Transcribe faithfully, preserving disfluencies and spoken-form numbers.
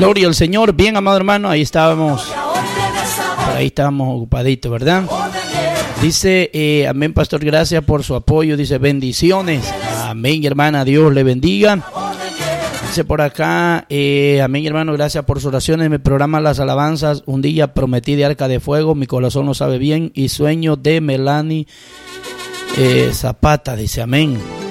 Gloria al Señor. Bien, amado hermano, ahí estábamos. Por ahí estábamos ocupaditos, ¿verdad? Dice, eh, amén, pastor, gracias por su apoyo. Dice, bendiciones. Amén, hermana, Dios le bendiga. Dice por acá, eh, amén, hermano, gracias por sus oraciones. Me programa las alabanzas. Un día prometí de Arca de Fuego, mi corazón lo sabe bien. Y sueño de Melanie eh, Zapata, dice, amén.